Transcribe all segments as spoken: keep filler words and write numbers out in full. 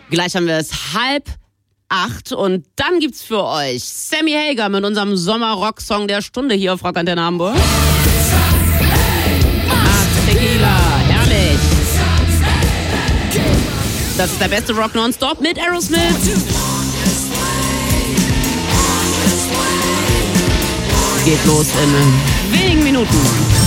Gleich haben wir es halb acht und dann gibt's für euch Sammy Hagar mit unserem Sommer-Rock-Song der Stunde hier auf Rock Antenne Hamburg. Ah, Tequila, herrlich. Das ist der beste Rock nonstop mit Aerosmith. Geht los in wenigen Minuten.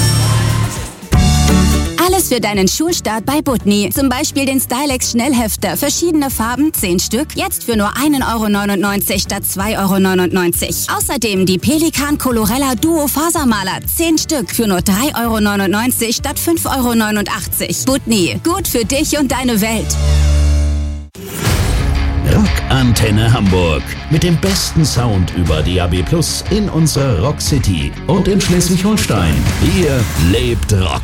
Alles für deinen Schulstart bei Butni. Zum Beispiel den Stylex Schnellhefter. Verschiedene Farben, zehn Stück. Jetzt für nur ein Euro neunundneunzig statt zwei Euro neunundneunzig. Außerdem die Pelikan Colorella Duo Fasermaler. zehn Stück für nur drei Euro neunundneunzig statt fünf Euro neunundachtzig. Butni. Gut für dich und deine Welt. Rock Antenne Hamburg. Mit dem besten Sound über D A B Plus in unserer Rock City und in Schleswig-Holstein. Hier lebt Rock.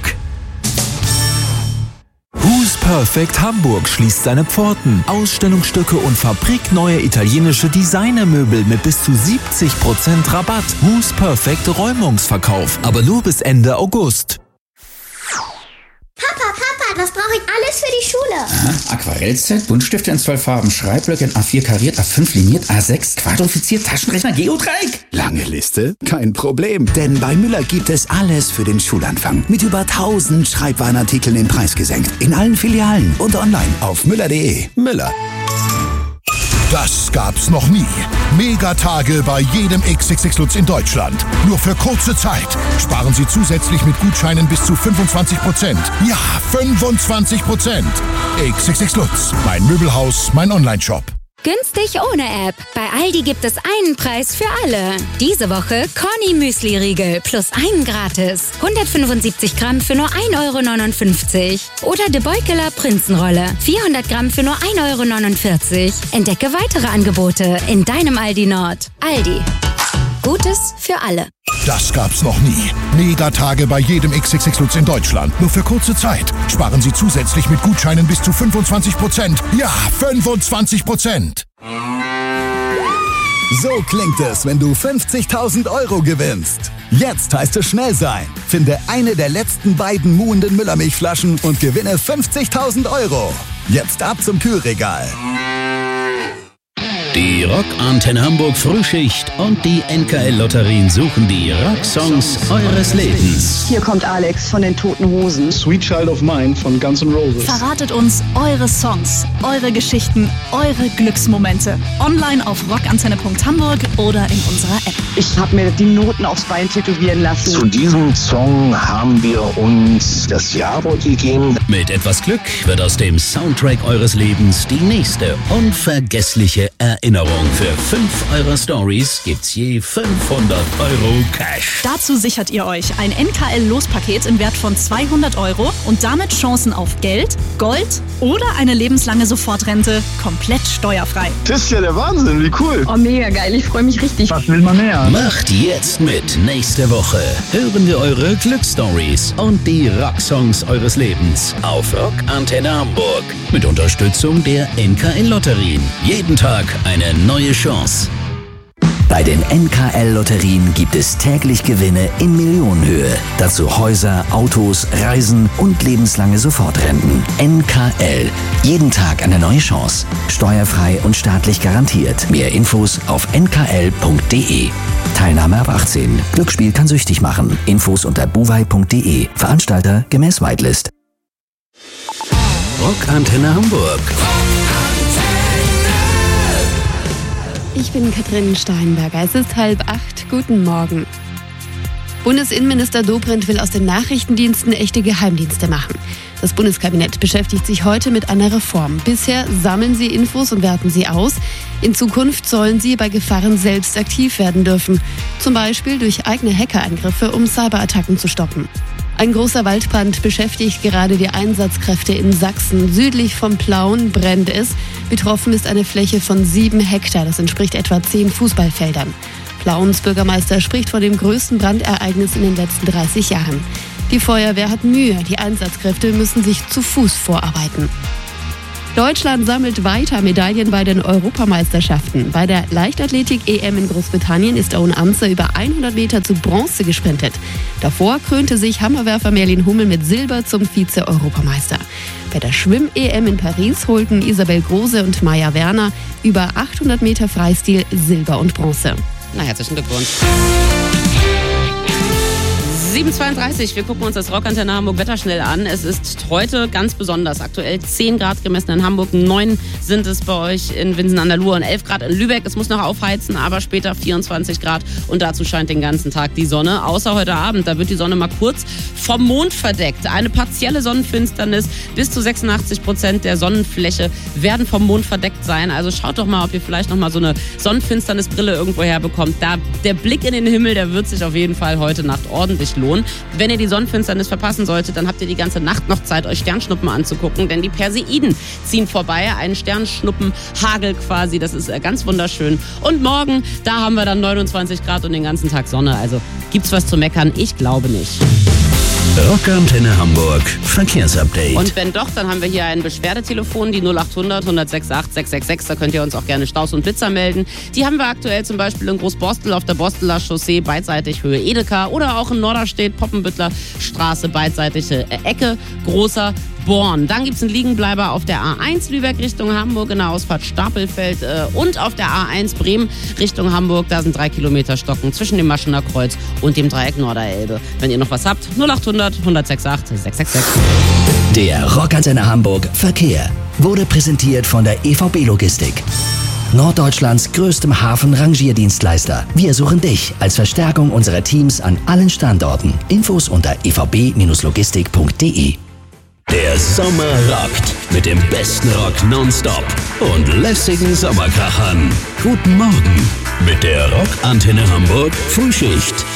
Who's Perfect Hamburg schließt seine Pforten. Ausstellungsstücke und fabrikneue italienische Designermöbel mit bis zu siebzig Prozent Rabatt. Who's Perfect Räumungsverkauf, aber nur bis Ende August. Papa, Papa, was brauche ich alles für die Schule? Aha, Aquarellset, Buntstifte in zwölf Farben, Schreibblöcke in A vier kariert, A fünf liniert, A sechs quadrifiziert, Taschenrechner, Geodreieck. Lange Liste? Kein Problem, denn bei Müller gibt es alles für den Schulanfang. Mit über tausend Schreibwarenartikeln den Preis gesenkt. In allen Filialen und online auf müller punkt de. Müller. Das gab's noch nie. Megatage bei jedem X X X Lutz in Deutschland. Nur für kurze Zeit. Sparen Sie zusätzlich mit Gutscheinen bis zu fünfundzwanzig Prozent. Ja, fünfundzwanzig Prozent. X X X Lutz. Mein Möbelhaus, mein Onlineshop. Günstig ohne App. Bei Aldi gibt es einen Preis für alle. Diese Woche Conny Müsli-Riegel plus einen gratis. hundertfünfundsiebzig Gramm für nur ein Euro neunundfünfzig. Oder De Beukeler Prinzenrolle. vierhundert Gramm für nur ein Euro neunundvierzig. Entdecke weitere Angebote in deinem Aldi Nord. Aldi. Gutes für alle. Das gab's noch nie. Megatage bei jedem X X X Lutz in Deutschland. Nur für kurze Zeit. Sparen Sie zusätzlich mit Gutscheinen bis zu fünfundzwanzig Prozent. Ja, fünfundzwanzig Prozent. So klingt es, wenn du fünfzigtausend Euro gewinnst. Jetzt heißt es schnell sein. Finde eine der letzten beiden muhenden Müllermilchflaschen und gewinne fünfzigtausend Euro. Jetzt ab zum Kühlregal. Die Rock Antenne Hamburg Frühschicht und die N K L-Lotterien suchen die Rocksongs eures Lebens. Hier kommt Alex von den Toten Hosen. Sweet Child of Mine von Guns N' Roses. Verratet uns eure Songs, eure Geschichten, eure Glücksmomente. Online auf rockantenne punkt hamburg oder in unserer App. Ich habe mir die Noten aufs Bein tätowieren lassen. Zu diesem Song haben wir uns das Jawort gegeben. Mit etwas Glück wird aus dem Soundtrack eures Lebens die nächste unvergessliche Erinnerung. Für fünf Euro Stories gibt's je fünfhundert Euro Cash. Dazu sichert ihr euch ein N K L-Lospaket im Wert von zweihundert Euro und damit Chancen auf Geld, Gold oder eine lebenslange Sofortrente komplett steuerfrei. Das ist ja der Wahnsinn, wie cool. Oh, mega geil, ich freue mich richtig. Was will man mehr? Macht jetzt mit. Nächste Woche hören wir eure Glücksstories und die Rocksongs eures Lebens auf Rock Antenne Hamburg. Mit Unterstützung der N K L-Lotterien. Jeden Tag eine neue Chance. Bei den N K L-Lotterien gibt es täglich Gewinne in Millionenhöhe. Dazu Häuser, Autos, Reisen und lebenslange Sofortrenten. N K L. Jeden Tag eine neue Chance. Steuerfrei und staatlich garantiert. Mehr Infos auf n k l punkt de. Teilnahme ab achtzehn. Glücksspiel kann süchtig machen. Infos unter buwei punkt de. Veranstalter gemäß Whitelist. Rock Antenne Hamburg. Ich bin Katrin Steinberger. Es ist halb acht. Guten Morgen. Bundesinnenminister Dobrindt will aus den Nachrichtendiensten echte Geheimdienste machen. Das Bundeskabinett beschäftigt sich heute mit einer Reform. Bisher sammeln sie Infos und werten sie aus. In Zukunft sollen sie bei Gefahren selbst aktiv werden dürfen. Zum Beispiel durch eigene Hackerangriffe, um Cyberattacken zu stoppen. Ein großer Waldbrand beschäftigt gerade die Einsatzkräfte in Sachsen. Südlich vom Plauen brennt es. Betroffen ist eine Fläche von sieben Hektar. Das entspricht etwa zehn Fußballfeldern. Plauens Bürgermeister spricht von dem größten Brandereignis in den letzten dreißig Jahren. Die Feuerwehr hat Mühe. Die Einsatzkräfte müssen sich zu Fuß vorarbeiten. Deutschland sammelt weiter Medaillen bei den Europameisterschaften. Bei der Leichtathletik-E M in Großbritannien ist Owen Anzer über hundert Meter zu Bronze gesprintet. Davor krönte sich Hammerwerfer Merlin Hummel mit Silber zum Vize-Europameister. Bei der Schwimm-E M in Paris holten Isabel Große und Maja Werner über achthundert Meter Freistil Silber und Bronze. Na, herzlichen Glückwunsch. sieben Uhr zweiunddreißig, wir gucken uns das Rockantenne Hamburg Wetter schnell an. Es ist heute ganz besonders. Aktuell zehn Grad gemessen in Hamburg, neun sind es bei euch in Winsen an der Luhr und elf Grad in Lübeck. Es muss noch aufheizen, aber später vierundzwanzig Grad und dazu scheint den ganzen Tag die Sonne. Außer heute Abend, da wird die Sonne mal kurz vom Mond verdeckt. Eine partielle Sonnenfinsternis, bis zu sechsundachtzig Prozent der Sonnenfläche werden vom Mond verdeckt sein. Also schaut doch mal, ob ihr vielleicht noch mal so eine Sonnenfinsternisbrille irgendwo herbekommt. Da der Blick in den Himmel, der wird sich auf jeden Fall heute Nacht ordentlich lohnen. Wenn ihr die Sonnenfinsternis verpassen solltet, dann habt ihr die ganze Nacht noch Zeit, euch Sternschnuppen anzugucken, denn die Perseiden ziehen vorbei, ein Sternschnuppenhagel quasi, das ist ganz wunderschön. Und morgen, da haben wir dann neunundzwanzig Grad und den ganzen Tag Sonne, also gibt's was zu meckern? Ich glaube nicht. Rockantenne Hamburg Verkehrsupdate. Und wenn doch, dann haben wir hier ein Beschwerdetelefon, die null achthundert, hundertsechsundachtzig, sechshundertsechsundsechzig. Da könnt ihr uns auch gerne Staus und Blitzer melden. Die haben wir aktuell zum Beispiel in Großborstel auf der Borsteler Chaussee, beidseitig Höhe Edeka, oder auch in Norderstedt, Poppenbüttler Straße, beidseitige Ecke, großer Born. Dann gibt es einen Liegenbleiber auf der A eins Lübeck Richtung Hamburg in der Ausfahrt Stapelfeld äh, und auf der A eins Bremen Richtung Hamburg. Da sind drei Kilometer Stocken zwischen dem Maschener Kreuz und dem Dreieck Norderelbe. Wenn ihr noch was habt, null achthundert, hundertsechsundachtzig, sechshundertsechsundsechzig. Der Rockantenne Hamburg Verkehr wurde präsentiert von der E V B Logistik. Norddeutschlands größtem Hafen-Rangierdienstleister. Wir suchen dich als Verstärkung unserer Teams an allen Standorten. Infos unter e v b logistik punkt d e. Der Sommer rockt mit dem besten Rock nonstop und lässigen Sommerkrachern. Guten Morgen mit der Rockantenne Hamburg Frühschicht.